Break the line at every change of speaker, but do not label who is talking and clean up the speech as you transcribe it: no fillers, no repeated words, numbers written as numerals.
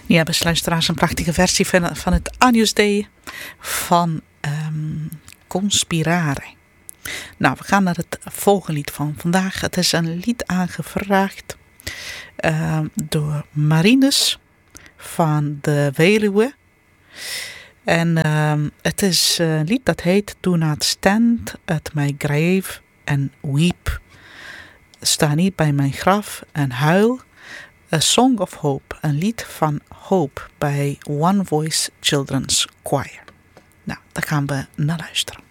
Ja, beste luisteraars, een prachtige versie van het Agnus Dei van Conspirare. Nou, we gaan naar het volgende lied van vandaag. Het is een lied aangevraagd door Marinus van de Veluwe. En het is een lied dat heet Do Not Stand at My Grave and Weep. Sta niet bij mijn graf en huil. A Song of Hope, een lied van hoop bij One Voice Children's Choir. Nou, daar gaan we naar luisteren.